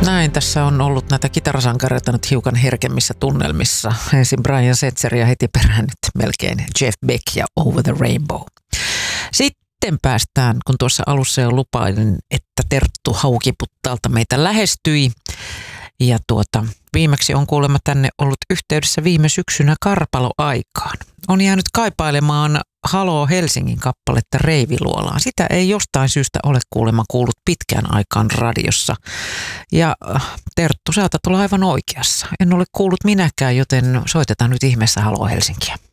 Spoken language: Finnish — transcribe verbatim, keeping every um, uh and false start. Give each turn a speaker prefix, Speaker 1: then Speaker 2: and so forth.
Speaker 1: Näin, tässä on ollut näitä kitarasankareita nyt hiukan herkemmissä tunnelmissa. Ensin Brian Setzer ja heti perään nyt melkein Jeff Beck ja Over the Rainbow. Sitten päästään, kun tuossa alussa jo lupailin, että Terttu Haukiputtaalta meitä lähestyi. Ja tuota, viimeksi on kuulemma tänne ollut yhteydessä viime syksynä Karpalo-aikaan. On jäänyt kaipailemaan Haloo Helsingin kappaletta Reiviluolaan. Sitä ei jostain syystä ole kuulemma kuullut pitkään aikaan radiossa. Ja Terttu, sä oot olla aivan oikeassa. En ole kuullut minäkään, joten soitetaan nyt ihmeessä Haloo Helsinkiä.